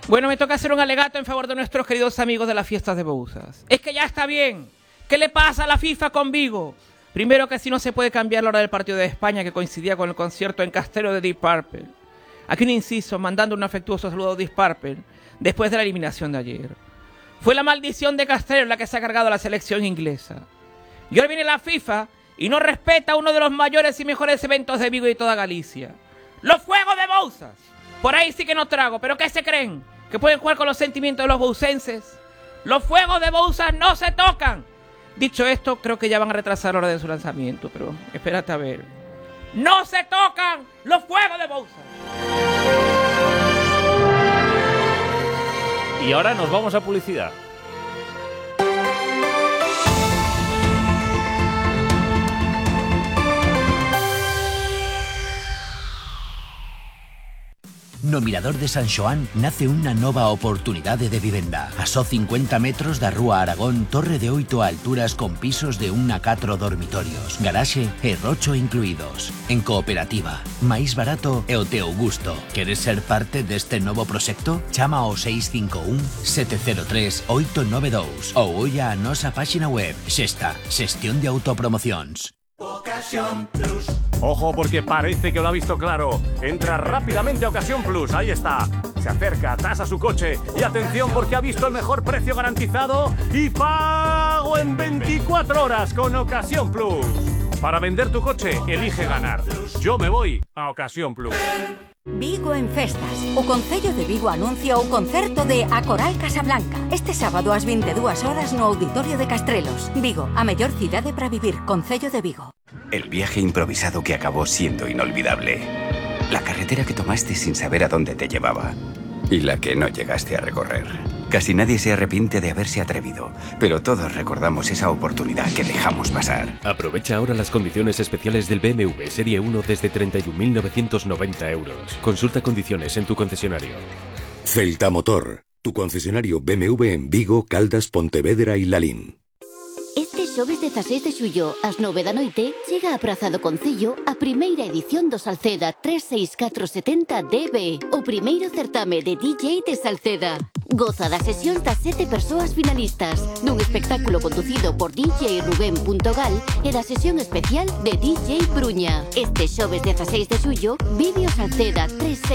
Bueno, me toca hacer un alegato en favor de nuestros queridos amigos de las fiestas de Bouzas. Es que ya está bien. ¿Qué le pasa a la FIFA con Vigo? Primero, que si no se puede cambiar la hora del partido de España, que coincidía con el concierto en Castelló de Deep Purple. Aquí un inciso, mandando un afectuoso saludo a Deep Purple después de la eliminación de ayer. Fue la maldición de Castelló la que se ha cargado a la selección inglesa. Y ahora viene la FIFA y no respeta uno de los mayores y mejores eventos de Vigo y toda Galicia. ¡Los Fuegos de Bouzas! Por ahí sí que no trago, ¿pero qué se creen? ¿Que pueden jugar con los sentimientos de los boucenses? ¡Los Fuegos de Bouzas no se tocan! Dicho esto, creo que ya van a retrasar la hora de su lanzamiento, pero espérate a ver. ¡No se tocan los Fuegos de Bouzas! Y ahora nos vamos a publicidad. No Mirador de San Xoán nace unha nova oportunidade de vivenda. A só 50 metros da Rúa Aragón, torre de 8 alturas con pisos de 1 a 4 dormitorios, garaxe e rocho incluídos. En cooperativa, máis barato e o teu gusto. Queres ser parte deste novo proxecto? Chama ao 651 703 892 ou olla a nosa páxina web. Xesta, xestión de autopromocións. Ocasión Plus. Ojo, porque parece que lo ha visto claro. Entra rápidamente a Ocasión Plus, ahí está. Se acerca, tasa su coche y atención porque ha visto el mejor precio garantizado y pago en 24 horas con Ocasión Plus. Para vender tu coche, elige ganar. Yo me voy a Ocasión Plus. Vigo en festas. O Concello de Vigo anuncia o concerto de A Coral Casablanca. Este sábado ás 22 horas no Auditorio de Castrelos. Vigo, a mellor cidade para vivir. Concello de Vigo. El viaje improvisado que acabó siendo inolvidable. La carretera que tomaste sin saber a dónde te llevaba. Y la que no llegaste a recorrer. Casi nadie se arrepiente de haberse atrevido, pero todos recordamos esa oportunidad que dejamos pasar. Aprovecha ahora las condiciones especiales del BMW Serie 1 desde 31.990 euros. Consulta condiciones en tu concesionario. Celta Motor, tu concesionario BMW en Vigo, Caldas, Pontevedra y Lalín. Este xoves 16 de xullo, ás 9 da noite, chega a Praza do Concello a primeira edición do Salceda 36470 DB, o primeiro certame de DJ de Salceda. Goza das sesións das 7 persoas finalistas, dun espectáculo conducido por DJ Rubén.gal e da sesión especial de DJ Bruña. Este xoves 16 de xullo, vive o Salceda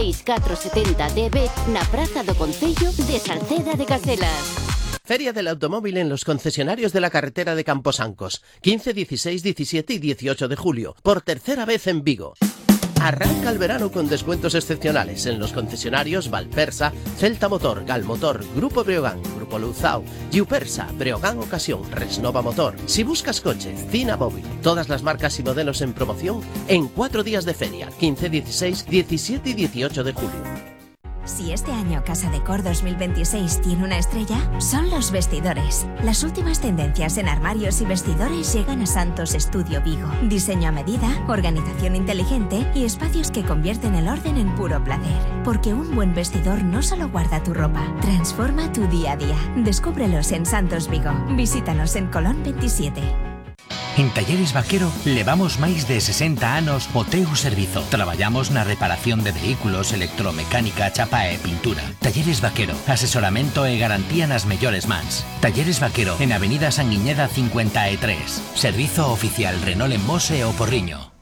36470 DB na Praza do Concello de Salceda de Caselas. Feria del Automóvil en los concesionarios de la carretera de Camposancos, 15, 16, 17 y 18 de julio, por tercera vez en Vigo. Arranca el verano con descuentos excepcionales en los concesionarios Valpersa, Celta Motor, Galmotor, Grupo Breogán, Grupo Luzao, Giupersa, Breogán Ocasión, Resnova Motor. Si buscas coches, Cina Móvil, todas las marcas y modelos en promoción en 4 días de feria, 15, 16, 17 y 18 de julio. Si este año Casa Decor 2026 tiene una estrella, son los vestidores. Las últimas tendencias en armarios y vestidores llegan a Santos Estudio Vigo. Diseño a medida, organización inteligente y espacios que convierten el orden en puro placer. Porque un buen vestidor no solo guarda tu ropa, transforma tu día a día. Descúbrelos en Santos Vigo. Visítanos en Colón 27. En Talleres Vaquero levamos máis de 60 anos o teu servizo. Traballamos na reparación de vehículos, electromecánica, chapa e pintura. Talleres Vaquero, asesoramento e garantía nas mellores mans. Talleres Vaquero, en Avenida Sanguiñeda 53. Servizo oficial Renault en Mos e O Porriño.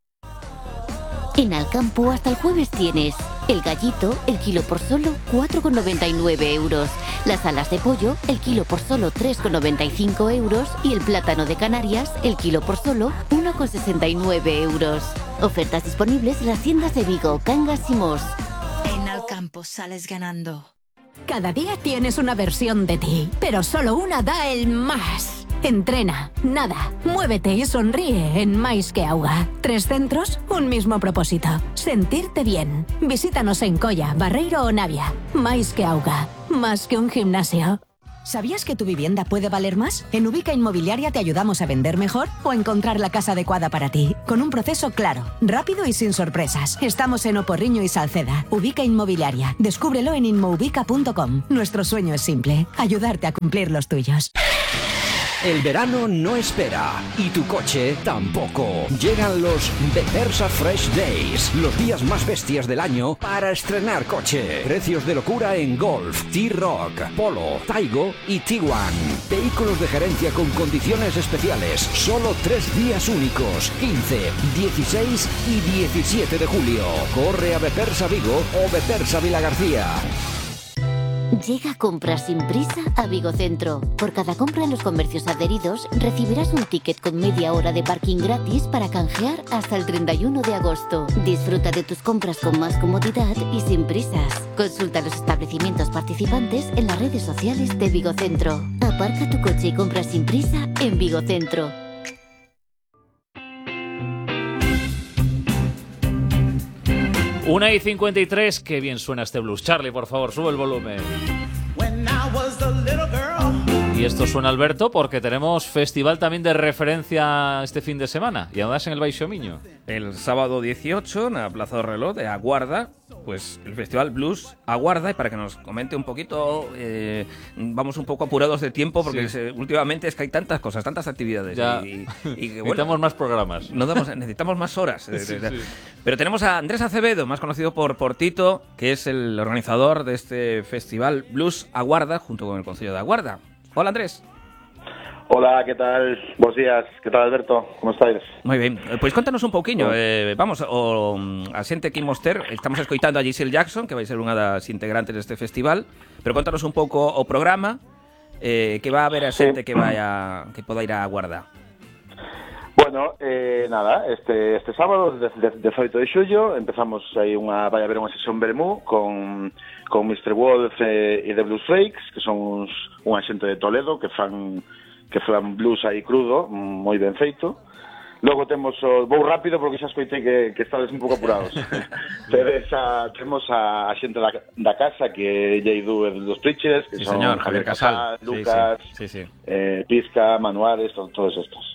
En Alcampo hasta el jueves tienes el gallito, el kilo por solo 4,99 euros. Las alas de pollo, el kilo por solo 3,95 euros. Y el plátano de Canarias, el kilo por solo 1,69 euros. Ofertas disponibles en las tiendas de Vigo, Cangas y Mos. En Alcampo sales ganando. Cada día tienes una versión de ti, pero solo una da el más. Entrena, nada, muévete y sonríe en Mais que Auga. 3 centros, un mismo propósito. Sentirte bien. Visítanos en Colla, Barreiro o Navia. Mais que Auga, más que un gimnasio. ¿Sabías que tu vivienda puede valer más? En Ubica Inmobiliaria te ayudamos a vender mejor o a encontrar la casa adecuada para ti, con un proceso claro, rápido y sin sorpresas. Estamos en Oporriño y Salceda. Ubica Inmobiliaria. Descúbrelo en inmoubica.com. Nuestro sueño es simple, ayudarte a cumplir los tuyos. El verano no espera y tu coche tampoco. Llegan los Bepersa Fresh Days, los días más bestias del año para estrenar coche. Precios de locura en Golf, T-Roc, Polo, Taigo y Tiguan. Vehículos de gerencia con condiciones especiales. Solo 3 días únicos, 15, 16 y 17 de julio. Corre a Bepersa Vigo o Bepersa Vilagarcía. Llega Compras sin prisa a Vigo Centro. Por cada compra en los comercios adheridos, recibirás un ticket con media hora de parking gratis para canjear hasta el 31 de agosto. Disfruta de tus compras con más comodidad y sin prisas. Consulta los establecimientos participantes en las redes sociales de Vigo Centro. Aparca tu coche y compra sin prisa en Vigo Centro. Una y 53, qué bien suena este blues. Charlie, por favor, sube el volumen. Y esto suena, Alberto, porque tenemos festival también de referencia este fin de semana. Y además en el Baixo Miño. El sábado 18, en la Plaza do Reloj de Aguarda, pues el Festival Blues Aguarda. Y para que nos comente un poquito, vamos un poco apurados de tiempo, porque últimamente es que hay tantas cosas, tantas actividades. Ya. Y bueno, necesitamos más programas. Necesitamos más horas. Sí. Pero tenemos a Andrés Acevedo, más conocido por Tito, que es el organizador de este Festival Blues Aguarda, junto con el Concello de Aguarda. Hola, Andrés. Hola, ¿qué tal? Buenos días. ¿Qué tal, Alberto? ¿Cómo estáis? Moi ben, pois contanos un pouquiño. Vamos, a xente que imos ter, estamos escoitando a Giselle Jackson, que vai ser unha das integrantes deste festival, pero contanos un pouco o programa, que va a haber a xente que poda ir a Aguarda. Bueno, nada, este sábado, 18 de xullo, empezamos aí vai haber unha sesión vermú con Mr. Wolf e The Blues Flakes, que son unha xente de Toledo que fan blues aí crudo, moi ben feito. Logo temos vou rápido porque xa escoitei que estades un pouco apurados. Temos a xente da casa, que é Jeidu e dos Preachers, que son señor, Javier Casal, Lucas, Pisca, Manuares, todos estos.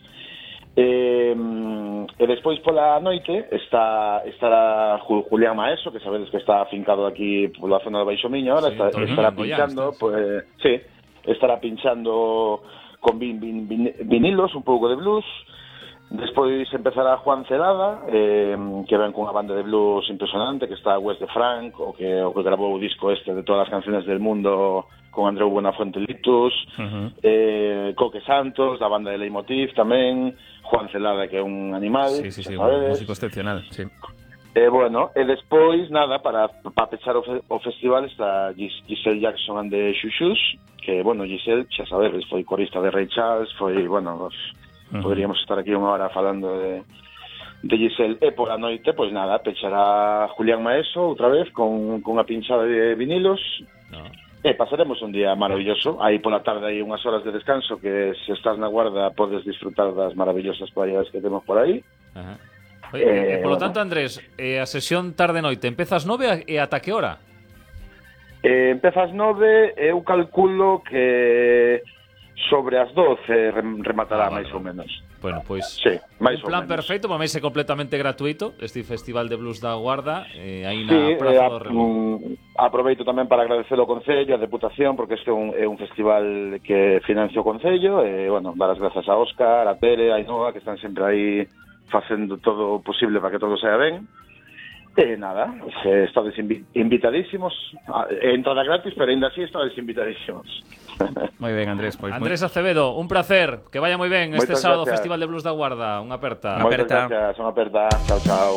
E despois pola noite estará Julián Maeso, que sabedes que está afincado aquí pola zona do Baixo Miño, ahora estará pinchando, estará pinchando con vinilos, un pouco de blues. Despois empezará Juan Celada, que ven cunha banda de blues impresionante, que está West de Frank, o que grabou o disco de todas as canciones del mundo con Andreu Buenafuente Litus, Coque Santos, da banda de Leitmotiv tamén, Juan Celada, que é un animal, un músico excepcional, sí. Bueno, e despois, nada, para pechar o festival está Giselle Jackson and the Xuxus, que, bueno, Giselle, xa sabedes, foi corista de Ray Charles, poderíamos estar aquí unha hora falando de Giselle. E pola noite, pois nada, pechará Julián Maeso outra vez con unha pinchada de vinilos. E pasaremos un día maravilloso. Aí pola tarde hai unhas horas de descanso que, se estás na Guarda, podes disfrutar das maravillosas playas que temos por aí. Oye, por lo tanto, Andrés, a sesión tarde-noite, empezas 9 e ata que hora? Empezas 9, eu calculo que sobre as 12 rematará máis ou menos. Bueno, pois sí, máis un plan ou menos. perfecto, para mí é completamente gratuito este Festival de Blues da Guarda, aí na Praza do Reloj. Aproveito tamén para agradecer ao Concello, a Deputación, porque este é un festival que financia o Concello, e, bueno, dar as grazas a Óscar, a Tere, a Ainhoa, que están sempre aí facendo todo o posible para que todo sea ben. E nada, estades invitadísimos, entrada gratis, pero ainda así estades invitadísimos. Moi ben, Andrés. Andrés Acevedo, un placer, que vaya moi ben este sábado gracias. Festival de Blues da Guarda. Unha aperta. Moitas gracias, unha aperta. Chao, chao.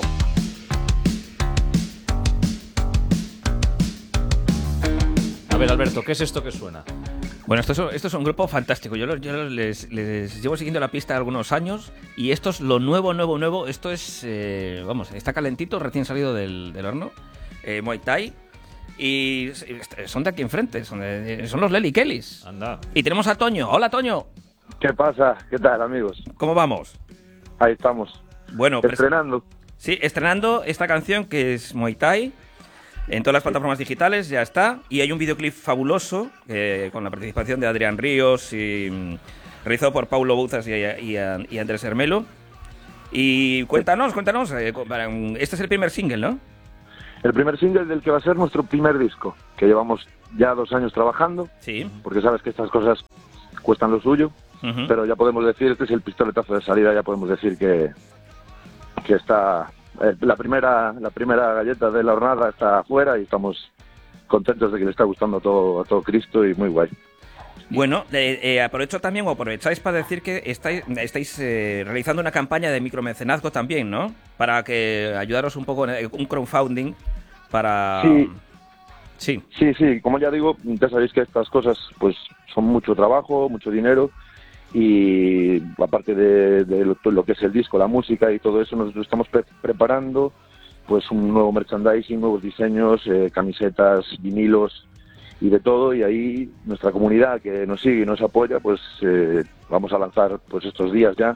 A ver, Alberto, ¿qué es esto que suena? Bueno, esto es un grupo fantástico. Yo les llevo siguiendo la pista algunos años y esto es lo nuevo. Esto es, está calentito, recién salido del horno. Muay Thai. Y son de aquí enfrente, son los Lely Kellys. Anda. Y tenemos a Toño. Hola, Toño. ¿Qué pasa? ¿Qué tal, amigos? ¿Cómo vamos? Ahí estamos. Bueno, estrenando. Sí, estrenando esta canción que es Muay Thai. En todas las plataformas digitales ya está. Y hay un videoclip fabuloso con la participación de Adrián Ríos y realizado por Paulo Bouzas y Andrés Hermelo. Y cuéntanos, este es el primer single, ¿no? El primer single del que va a ser nuestro primer disco, que llevamos ya 2 años trabajando. Sí. Porque sabes que estas cosas cuestan lo suyo. pero ya podemos decir, este es el pistoletazo de salida, ya podemos decir que está la primera galleta de la hornada está afuera y estamos contentos de que le está gustando a todo Cristo y muy guay. Bueno, aprovecho también, o aprovecháis para decir que estáis realizando una campaña de micromecenazgo también, ¿no? Para que ayudaros un poco en un crowdfunding para... Sí. Como ya digo, ya sabéis que estas cosas pues son mucho trabajo, mucho dinero, y aparte de lo que es el disco, la música y todo eso, nosotros estamos preparando pues un nuevo merchandising, nuevos diseños, camisetas, vinilos y de todo, y ahí nuestra comunidad que nos sigue y nos apoya, pues vamos a lanzar pues estos días ya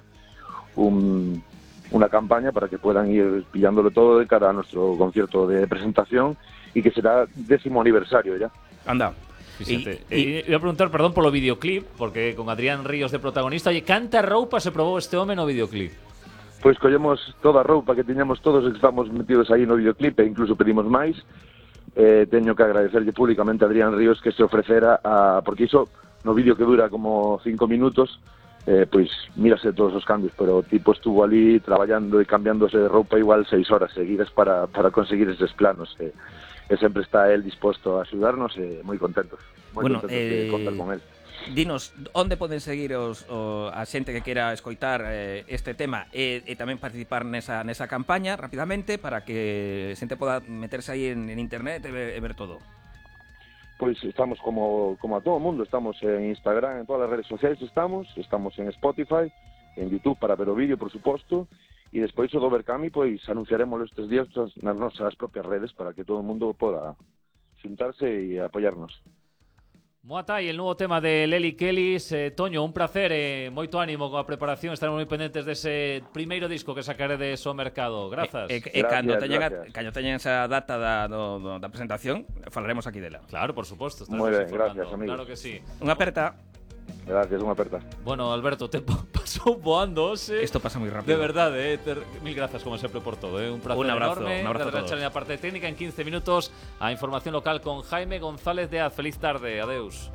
una campaña para que puedan ir pillándolo todo de cara a nuestro concierto de presentación, y que será 10º aniversario ya. Anda. Y voy a preguntar, perdón por lo videoclip, porque con Adrián Ríos de protagonista, oye, ¿canta roupa se probó este home no videoclip? Pois collemos toda a roupa que tiñamos todos que estamos metidos aí no videoclip, e incluso pedimos máis. Teño que agradecerlle públicamente a Adrián Ríos que se ofrecera porque iso no vídeo que dura como 5 minutos, pois mírase todos os cambios, pero o tipo estuvo ali traballando e cambiándose de roupa igual 6 horas seguidas para conseguir eses planos, e sempre está él disposto a axudarnos, e moi contentos contentos de contar con él. Dinos, onde poden seguir a xente que quera escoitar este tema e tamén participar nesa campaña rapidamente para que a xente poda meterse aí en internet e ver todo? Pois estamos como a todo o mundo, estamos en Instagram, en todas as redes sociais estamos en Spotify, en YouTube para ver o vídeo, por suposto, e despois o do Overcami, pois anunciaremos estes días nas nosas propias redes para que todo o mundo poda xuntarse e apoyarnos. Muay Thai, el nuevo tema de Lely Kellys. Toño, un placer, moito ánimo con a preparación, estaremos moi pendentes dese primeiro disco que sacaredes ao mercado. Grazas. Cando teñan esa data da presentación, falaremos aquí dela. Claro, por suposto. Moi ben, gracias, amigos. Claro que sí. Unha aperta. Gracias, unha aperta. Bueno, Alberto, te pasou voando. Esto pasa moi rápido. De verdade, mil gracias como sempre por todo. Un placer enorme. Un abrazo a todos. En la parte técnica, en 15 minutos, a información local con Jaime González de Az. Feliz tarde, adeus.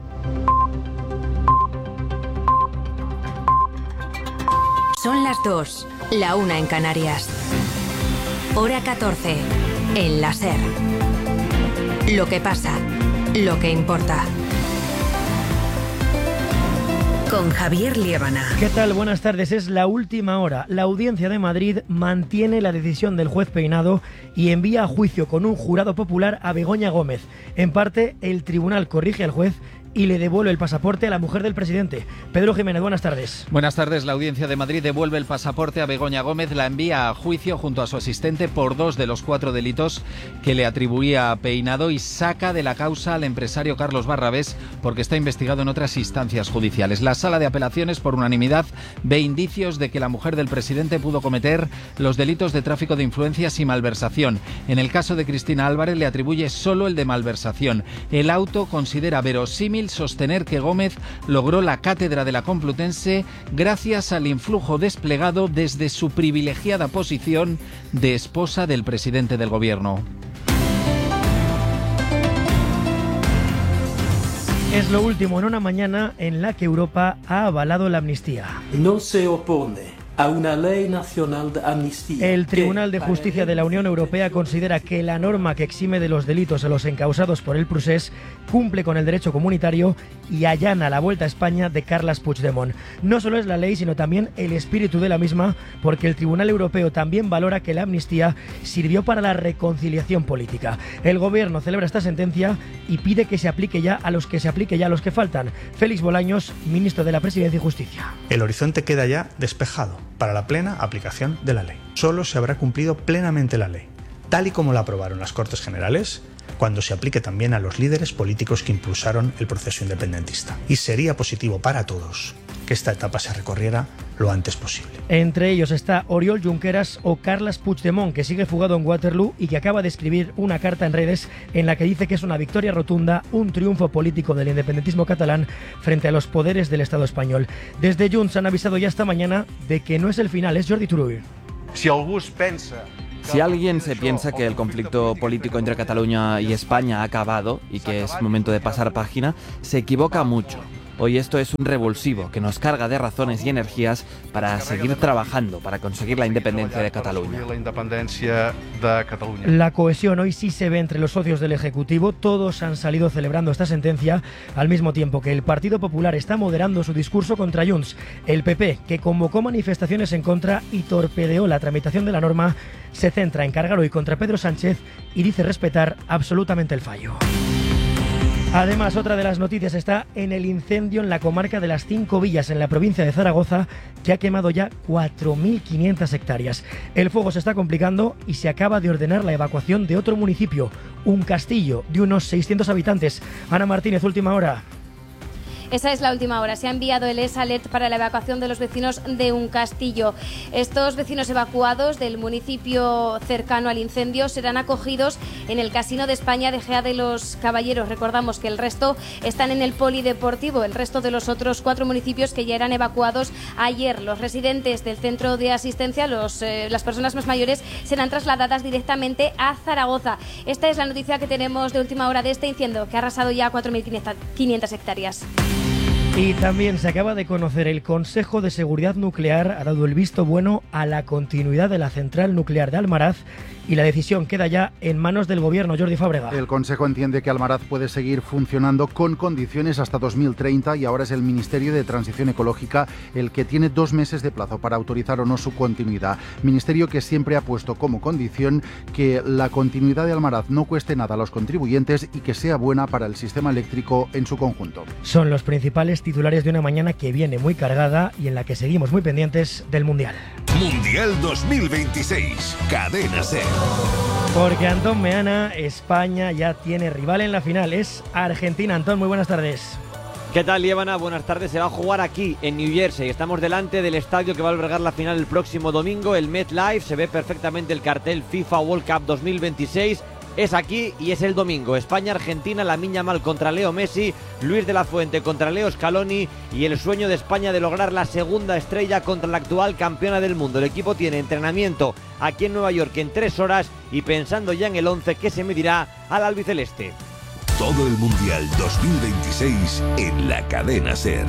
Son las 2, la 1 en Canarias. Hora 14, en la SER. Lo que pasa, lo que importa. Con Javier Liébana. ¿Qué tal? Buenas tardes. Es la última hora. La Audiencia de Madrid mantiene la decisión del juez Peinado y envía a juicio con un jurado popular a Begoña Gómez. En parte, el tribunal corrige al juez y le devuelve el pasaporte a la mujer del presidente. Pedro Jiménez, buenas tardes. Buenas tardes. La Audiencia de Madrid devuelve el pasaporte a Begoña Gómez, la envía a juicio junto a su asistente por 2 de los 4 delitos que le atribuía a Peinado y saca de la causa al empresario Carlos Barrabés porque está investigado en otras instancias judiciales. La Sala de Apelaciones, por unanimidad, ve indicios de que la mujer del presidente pudo cometer los delitos de tráfico de influencias y malversación. En el caso de Cristina Álvarez le atribuye solo el de malversación. El auto considera verosímil sostener que Gómez logró la cátedra de la Complutense gracias al influjo desplegado desde su privilegiada posición de esposa del presidente del gobierno. Es lo último en una mañana en la que Europa ha avalado la amnistía. No se opone a una ley nacional de amnistía. El Tribunal de Justicia de la Unión Europea considera que la norma que exime de los delitos a los encausados por el procés cumple con el derecho comunitario y allana la vuelta a España de Carles Puigdemont. No solo es la ley, sino también el espíritu de la misma, porque el Tribunal Europeo también valora que la amnistía sirvió para la reconciliación política. El gobierno celebra esta sentencia y pide que se aplique ya a los que faltan. Félix Bolaños, ministro de la Presidencia y Justicia. El horizonte queda ya despejado para la plena aplicación de la ley. Solo se habrá cumplido plenamente la ley, tal y como la aprobaron las Cortes Generales, cuando se aplique también a los líderes políticos que impulsaron el proceso independentista. Y sería positivo para todos que esta etapa se recorriera lo antes posible. Entre ellos está Oriol Junqueras o Carles Puigdemont, que sigue fugado en Waterloo y que acaba de escribir una carta en redes en la que dice que es una victoria rotunda, un triunfo político del independentismo catalán frente a los poderes del Estado español. Desde Junts han avisado ya esta mañana de que no es el final, es Jordi Turull. Si alguien se piensa que el conflicto político entre Cataluña y España ha acabado y que es momento de pasar página, se equivoca mucho. Hoy esto es un revulsivo que nos carga de razones y energías para seguir trabajando, para conseguir la independencia de Cataluña. La cohesión hoy sí se ve entre los socios del Ejecutivo. Todos han salido celebrando esta sentencia, al mismo tiempo que el Partido Popular está moderando su discurso contra Junts. El PP, que convocó manifestaciones en contra y torpedeó la tramitación de la norma, se centra en cargar hoy contra Pedro Sánchez y dice respetar absolutamente el fallo. Además, otra de las noticias está en el incendio en la comarca de las Cinco Villas, en la provincia de Zaragoza, que ha quemado ya 4.500 hectáreas. El fuego se está complicando y se acaba de ordenar la evacuación de otro municipio, un castillo de unos 600 habitantes. Ana Martínez, última hora. Esa es la última hora. Se ha enviado el SALERT para la evacuación de los vecinos de un castillo. Estos vecinos evacuados del municipio cercano al incendio serán acogidos en el Casino de España de Gea de los Caballeros. Recordamos que el resto están en el polideportivo, el resto de los otros 4 municipios que ya eran evacuados ayer. Los residentes del centro de asistencia, las personas más mayores, serán trasladadas directamente a Zaragoza. Esta es la noticia que tenemos de última hora de este incendio, que ha arrasado ya 4.500 hectáreas. Y también se acaba de conocer, el Consejo de Seguridad Nuclear ha dado el visto bueno a la continuidad de la central nuclear de Almaraz y la decisión queda ya en manos del Gobierno. Jordi Fábrega. El Consejo entiende que Almaraz puede seguir funcionando con condiciones hasta 2030 y ahora es el Ministerio de Transición Ecológica el que tiene 2 meses de plazo para autorizar o no su continuidad. Ministerio que siempre ha puesto como condición que la continuidad de Almaraz no cueste nada a los contribuyentes y que sea buena para el sistema eléctrico en su conjunto. Son los principales titulares de una mañana que viene muy cargada y en la que seguimos muy pendientes del Mundial. Mundial 2026, Cadena SER. Porque Antón Meana, España ya tiene rival en la final, es Argentina. Antón, muy buenas tardes. ¿Qué tal, Líbana? Buenas tardes. Se va a jugar aquí, en New Jersey. Estamos delante del estadio que va a albergar la final el próximo domingo, el MetLife. Se ve perfectamente el cartel FIFA World Cup 2026. Es aquí y es el domingo. España-Argentina, Lamine Yamal contra Leo Messi, Luis de la Fuente contra Leo Scaloni y el sueño de España de lograr la segunda estrella contra la actual campeona del mundo. El equipo tiene entrenamiento aquí en Nueva York en 3 horas y pensando ya en el 11 que se medirá al albiceleste. Todo el Mundial 2026 en la Cadena SER.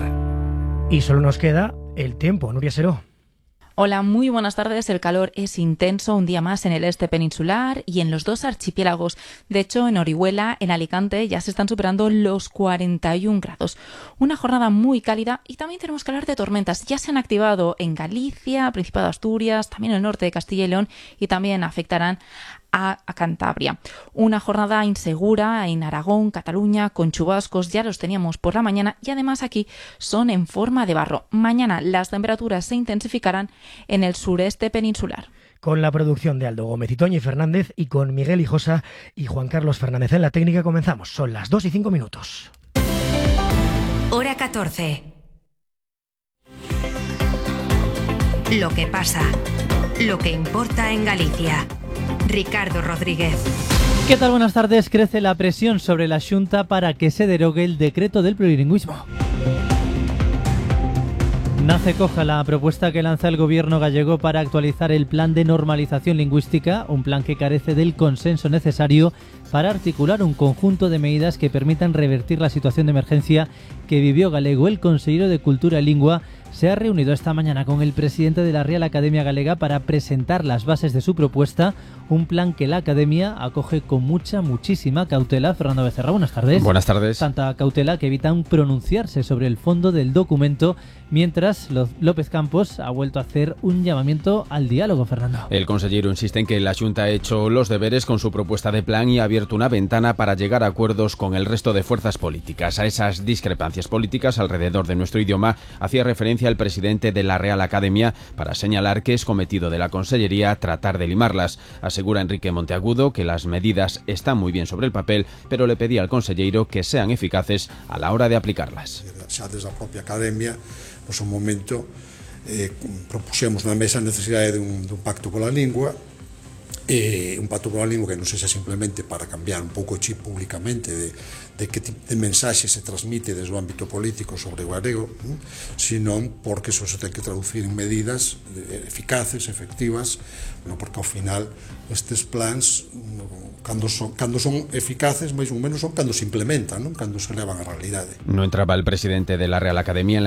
Y solo nos queda el tiempo, Nuria Seró. Hola, muy buenas tardes. El calor es intenso un día más en el este peninsular y en los 2 archipiélagos. De hecho, en Orihuela, en Alicante, ya se están superando los 41 grados. Una jornada muy cálida y también tenemos que hablar de tormentas. Ya se han activado en Galicia, Principado de Asturias, también en el norte de Castilla y León y también afectarán a Cantabria. Una jornada insegura en Aragón, Cataluña, con chubascos, ya los teníamos por la mañana y además aquí son en forma de barro. Mañana las temperaturas se intensificarán en el sureste peninsular. Con la producción de Aldo Gómez y Toñi Fernández y con Miguel Hijosa y Juan Carlos Fernández en la técnica comenzamos. Son las 2:05. Hora 14. Lo que pasa, lo que importa en Galicia. Ricardo Rodríguez. ¿Qué tal? Buenas tardes. Crece la presión sobre la Xunta para que se derogue el decreto del plurilingüismo. Nace coja la propuesta que lanza el gobierno gallego para actualizar el plan de normalización lingüística, un plan que carece del consenso necesario para articular un conjunto de medidas que permitan revertir la situación de emergencia que vivió Galego. El consejero de Cultura y Lingua se ha reunido esta mañana con el presidente de la Real Academia Galega para presentar las bases de su propuesta, un plan que la Academia acoge con muchísima cautela. Fernando Becerra, buenas tardes. Buenas tardes. Tanta cautela que evitan pronunciarse sobre el fondo del documento, mientras López Campos ha vuelto a hacer un llamamiento al diálogo, Fernando. El consejero insiste en que la Xunta ha hecho los deberes con su propuesta de plan y ha abierto una ventana para llegar a acuerdos con el resto de fuerzas políticas. A esas discrepancias políticas alrededor de nuestro idioma hacía referencia el presidente de la Real Academia para señalar que es cometido de la Consellería tratar de limarlas. Asegura Enrique Monteagudo que las medidas están muy bien sobre el papel, pero le pedía al consejero que sean eficaces a la hora de aplicarlas. Xa desde a propia Academia, un momento, propuxemos na mesa a necesidade dun pacto pola lingua un pacto por a lingua que non sexa simplemente para cambiar un pouco o chip públicamente de que tipo de mensaxe se transmite desde o ámbito político sobre o galego, senón porque eso se ten que traducir en medidas eficaces, efectivas, porque ao final estes plans cando son eficaces, máis ou menos son cando se implementan, cando se levan á realidade. No entraba el presidente de la Real Academia en la